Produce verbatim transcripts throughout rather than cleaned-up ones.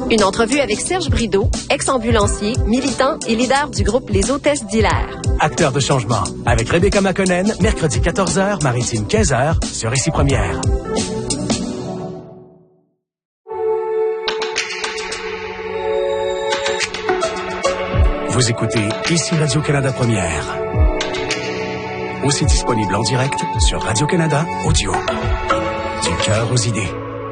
Une entrevue avec Serge Brideau, ex-ambulancier, militant et leader du groupe Les Hôtesses d'Hilaire. Acteur de changement, avec Rebecca McConnell, mercredi quatorze heures, maritime quinze heures, sur Ici Première. Vous écoutez Ici Radio-Canada Première. Aussi disponible en direct sur Radio-Canada Audio. Du cœur aux idées.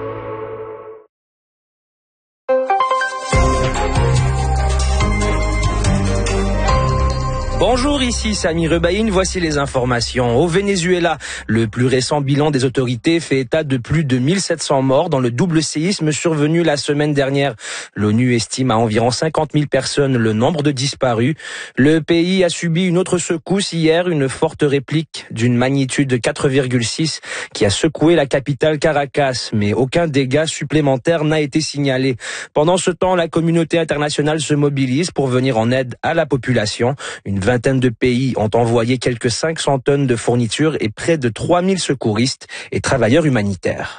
Bonjour, ici Sami Rebaïn, voici les informations. Au Venezuela, le plus récent bilan des autorités fait état de plus de mille sept cents morts dans le double séisme survenu la semaine dernière. L'ONU estime à environ cinquante mille personnes le nombre de disparus. Le pays a subi une autre secousse hier, une forte réplique d'une magnitude de quatre virgule six qui a secoué la capitale Caracas, mais aucun dégât supplémentaire n'a été signalé. Pendant ce temps, la communauté internationale se mobilise pour venir en aide à la population. Une vingtaine de pays ont envoyé quelques cinq cents tonnes de fournitures et près de trois mille secouristes et travailleurs humanitaires.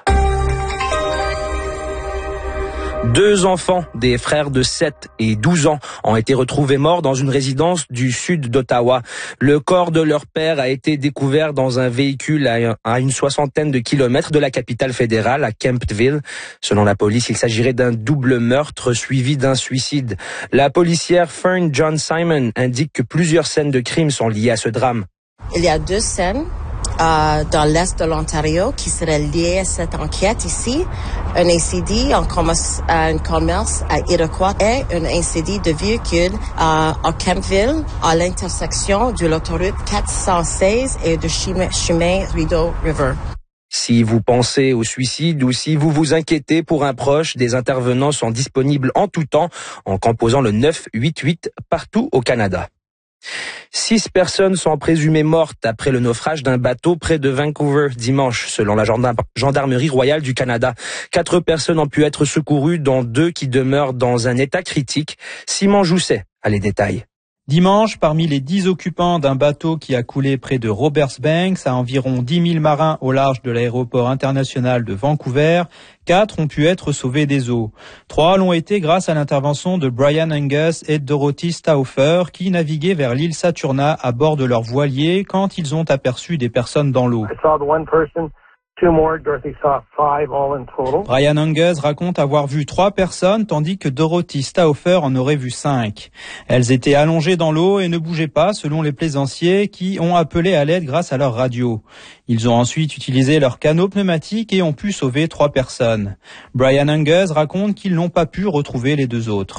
Deux enfants, des frères de sept et douze ans, ont été retrouvés morts dans une résidence du sud d'Ottawa. Le corps de leur père a été découvert dans un véhicule à une soixantaine de kilomètres de la capitale fédérale, à Kemptville. Selon la police, il s'agirait d'un double meurtre suivi d'un suicide. La policière Fern John Simon indique que plusieurs scènes de crime sont liées à ce drame. Il y a deux scènes euh, dans l'est de l'Ontario qui seraient liées à cette enquête ici. Un incendie en commerce, un commerce à Iroquois et un incendie de véhicule à, à Kemptville, à l'intersection de l'autoroute quatre cent seize et du chemin, chemin Rideau River. Si vous pensez au suicide ou si vous vous inquiétez pour un proche, des intervenants sont disponibles en tout temps en composant le neuf huit huit partout au Canada. Six personnes sont présumées mortes après le naufrage d'un bateau près de Vancouver dimanche, selon la Gendarmerie royale du Canada. Quatre personnes ont pu être secourues, dont deux qui demeurent dans un état critique. Simon Jousset a les détails. Dimanche, parmi les dix occupants d'un bateau qui a coulé près de Robertsbanks, à environ dix mille marins au large de l'aéroport international de Vancouver, quatre ont pu être sauvés des eaux. Trois l'ont été grâce à l'intervention de Brian Angus et Dorothy Stauffer qui naviguaient vers l'île Saturna à bord de leur voilier quand ils ont aperçu des personnes dans l'eau. Two more, Dorothy saw five all in total. Brian Angus raconte avoir vu trois personnes, tandis que Dorothy Stauffer en aurait vu cinq. Elles étaient allongées dans l'eau et ne bougeaient pas, selon les plaisanciers, qui ont appelé à l'aide grâce à leur radio. Ils ont ensuite utilisé leur canot pneumatique et ont pu sauver trois personnes. Brian Angus raconte qu'ils n'ont pas pu retrouver les deux autres.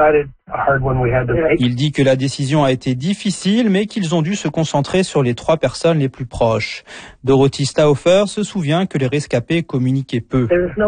Il dit que la décision a été difficile, mais qu'ils ont dû se concentrer sur les trois personnes les plus proches. Dorothy Stauffer se souvient que les rescapés communiquaient peu.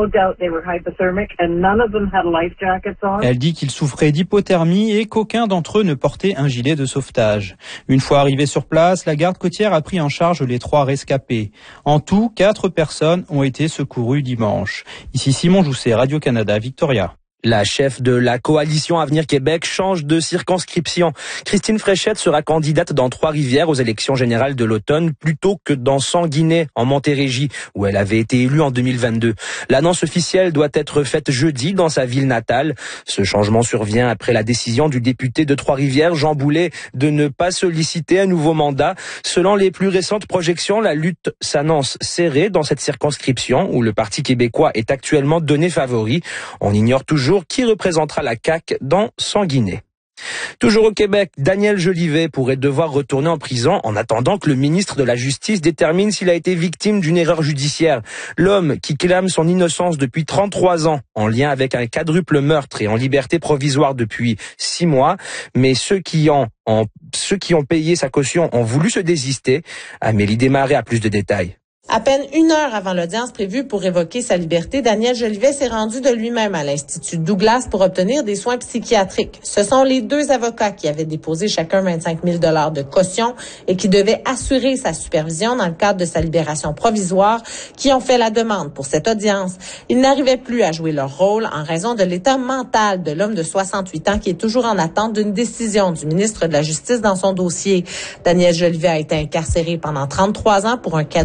Elle dit qu'ils souffraient d'hypothermie et qu'aucun d'entre eux ne portait un gilet de sauvetage. Une fois arrivés sur place, la garde côtière a pris en charge les trois rescapés. En tout, quatre personnes ont été secourues dimanche. Ici Simon Jousset, Radio-Canada, Victoria. La chef de la coalition Avenir Québec change de circonscription. Christine Fréchette sera candidate dans Trois-Rivières aux élections générales de l'automne plutôt que dans Sanguinet, en Montérégie, où elle avait été élue en deux mille vingt-deux. L'annonce officielle doit être faite jeudi dans sa ville natale. Ce changement survient après la décision du député de Trois-Rivières, Jean Boulet, de ne pas solliciter un nouveau mandat. Selon les plus récentes projections, la lutte s'annonce serrée dans cette circonscription où le Parti québécois est actuellement donné favori. On ignore toujours qui représentera la C A Q dans Sanguinet. Toujours au Québec, Daniel Jolivet pourrait devoir retourner en prison en attendant que le ministre de la Justice détermine s'il a été victime d'une erreur judiciaire. L'homme qui clame son innocence depuis trente-trois ans en lien avec un quadruple meurtre et en liberté provisoire depuis six mois, mais ceux qui ont, ont, ceux qui ont payé sa caution ont voulu se désister. Amélie Desmarais a plus de détails. À peine une heure avant l'audience prévue pour évoquer sa liberté, Daniel Jolivet s'est rendu de lui-même à l'Institut Douglas pour obtenir des soins psychiatriques. Ce sont les deux avocats qui avaient déposé chacun vingt-cinq mille dollars de caution et qui devaient assurer sa supervision dans le cadre de sa libération provisoire qui ont fait la demande pour cette audience. Ils n'arrivaient plus à jouer leur rôle en raison de l'état mental de l'homme de soixante-huit ans qui est toujours en attente d'une décision du ministre de la Justice dans son dossier. Daniel Jolivet a été incarcéré pendant trente-trois ans pour un quadruple meurtre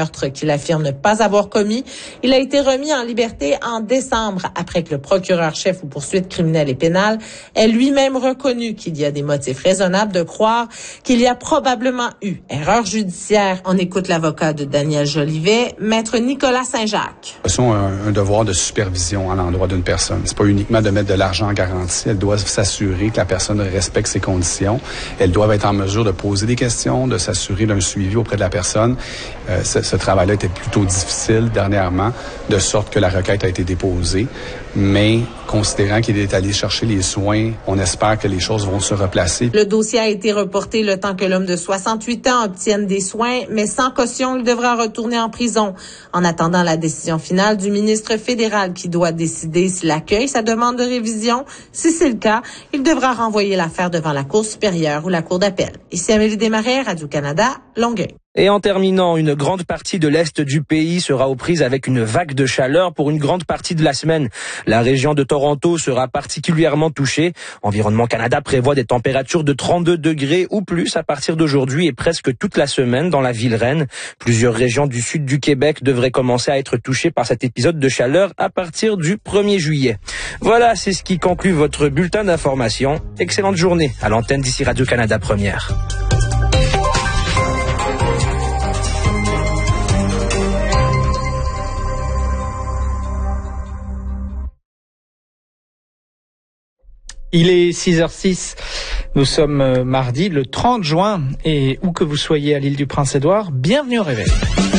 meurtre qu'il affirme ne pas avoir commis. Il a été remis en liberté en décembre après que le procureur-chef aux poursuites criminelles et pénales ait lui-même reconnu qu'il y a des motifs raisonnables de croire qu'il y a probablement eu erreur judiciaire. On écoute l'avocat de Daniel Jolivet, maître Nicolas Saint-Jacques. Ils ont un, un devoir de supervision à l'endroit d'une personne. C'est pas uniquement de mettre de l'argent en garantie. Elles doivent s'assurer que la personne respecte ses conditions. Elles doivent être en mesure de poser des questions, de s'assurer d'un suivi auprès de la personne. Euh, ce, ce travail-là était plutôt difficile dernièrement, de sorte que la requête a été déposée. Mais considérant qu'il est allé chercher les soins, on espère que les choses vont se replacer. Le dossier a été reporté le temps que l'homme de soixante-huit ans obtienne des soins, mais sans caution, il devra retourner en prison. En attendant la décision finale du ministre fédéral qui doit décider s'il accueille sa demande de révision. Si c'est le cas, il devra renvoyer l'affaire devant la Cour supérieure ou la Cour d'appel. Ici Amélie Desmarais, Radio-Canada, Longueuil. Et en terminant, une grande partie de l'Est du pays sera aux prises avec une vague de chaleur pour une grande partie de la semaine. La région de Toronto sera particulièrement touchée. Environnement Canada prévoit des températures de trente-deux degrés ou plus à partir d'aujourd'hui et presque toute la semaine dans la ville reine. Plusieurs régions du sud du Québec devraient commencer à être touchées par cet épisode de chaleur à partir du premier juillet. Voilà, c'est ce qui conclut votre bulletin d'information. Excellente journée à l'antenne d'ici Radio-Canada Première. Il est six heures six, nous sommes mardi le trente juin et où que vous soyez à l'île du Prince-Édouard, bienvenue au réveil.